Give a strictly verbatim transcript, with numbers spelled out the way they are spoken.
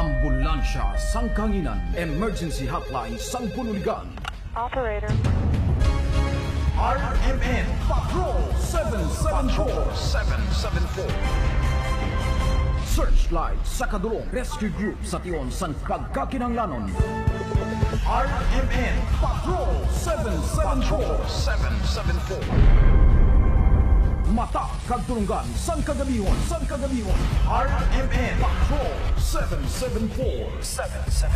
Ambulansya, Sangkanginan, Emergency Hotline, Sangpululigan. Operator. R M N Patrol seven seven four. seven seven four. Searchlight sa kadulong rescue group sa tion san pagkakinanglanon. R M N Patrol seven seven four. seven seven four. Mata kagtulungan san kagabihon san kagabihon. R M N Patrol seven seven four. seven seven